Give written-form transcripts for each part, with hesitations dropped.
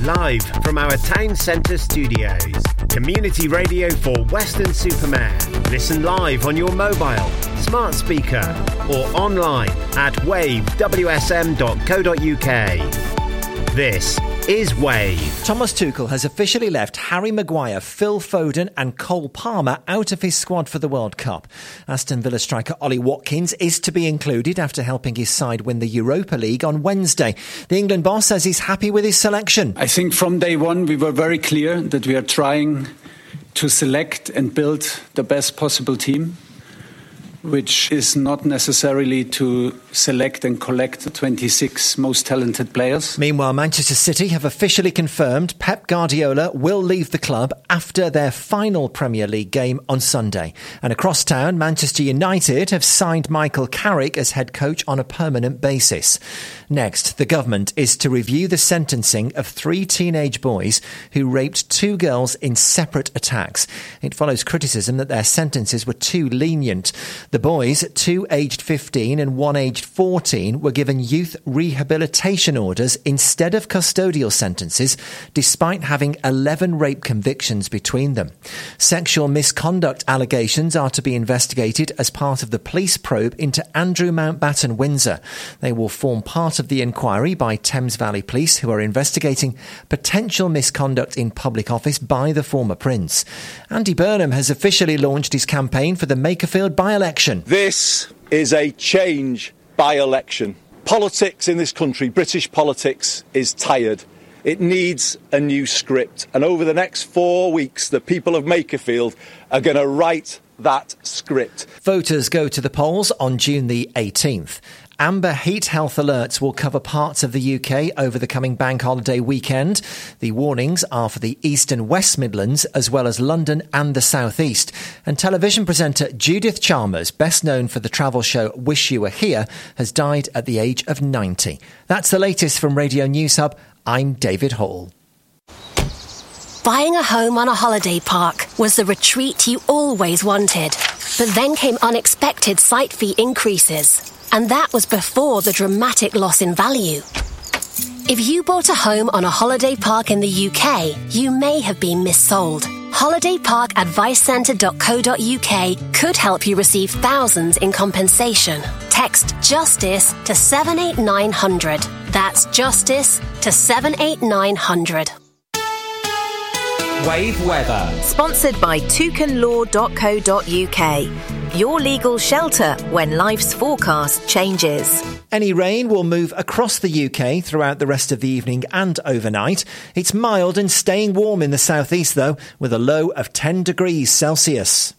Live from our town centre studios. Community radio for Weston-super-Mare. Listen live on your mobile, smart speaker or online at wavewsm.co.uk. This is Wave. Thomas Tuchel has officially left Harry Maguire, Phil Foden and Cole Palmer out of his squad for the World Cup. Aston Villa striker Ollie Watkins is to be included after helping his side win the Europa League on Wednesday. The England boss says he's happy with his selection. I think from day one we were very clear that we are trying to select and build the best possible team, which is not necessarily to select and collect the 26 most talented players. Meanwhile, Manchester City have officially confirmed Pep Guardiola will leave the club after their final Premier League game on Sunday. And across town, Manchester United have signed Michael Carrick as head coach on a permanent basis. Next, the government is to review the sentencing of 3 teenage boys who raped 2 girls in separate attacks. It follows criticism that their sentences were too lenient. The boys, 2 aged 15 and 1 aged 14, were given youth rehabilitation orders instead of custodial sentences, despite having 11 rape convictions between them. Sexual misconduct allegations are to be investigated as part of the police probe into Andrew Mountbatten Windsor. They will form part of the inquiry by Thames Valley Police, who are investigating potential misconduct in public office by the former prince. Andy Burnham has officially launched his campaign for the Makerfield by-election. This is a change by-election. Politics in this country, British politics, is tired. It needs a new script. And over the next 4 weeks, the people of Makerfield are going to write that script. Voters go to the polls on June the 18th. Amber heat health alerts will cover parts of the UK over the coming bank holiday weekend. The warnings are for the East and West Midlands, as well as London and the South East. And television presenter Judith Chalmers, best known for the travel show Wish You Were Here, has died at the age of 90. That's the latest from Radio News Hub. I'm David Hall. Buying a home on a holiday park was the retreat you always wanted. But then came unexpected site fee increases. And that was before the dramatic loss in value. If you bought a home on a holiday park in the UK, you may have been missold. holidayparkadvicecentre.co.uk could help you receive thousands in compensation. Text JUSTICE to 78900. That's JUSTICE to 78900. Wave weather. Sponsored by toucanlaw.co.uk. Your legal shelter when life's forecast changes. Any rain will move across the UK throughout the rest of the evening and overnight. It's mild and staying warm in the southeast, though, with a low of 10 degrees Celsius.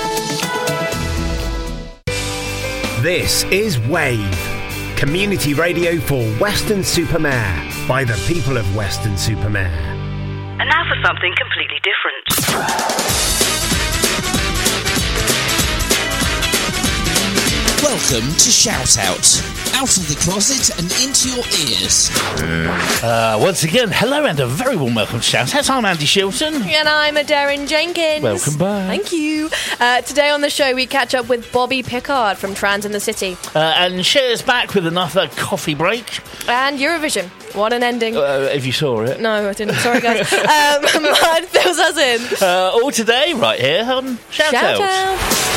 This is Wave. Community radio for Weston-super-Mare by the people of Weston-super-Mare. And now for something completely different. Welcome to Shout Out. Out of the closet and into your ears. Once again, hello and a very warm welcome to Shout Out. I'm Andy Shilton. And I'm Darren Jenkins. Welcome back. Thank you. Today on the show, we catch up with Bobby Pickard from Trans in the City. And Cher's back with another coffee break. And Eurovision. What an ending. If you saw it. No, I didn't. Sorry, guys. Mud fills us in. All today, right here on Shout Out.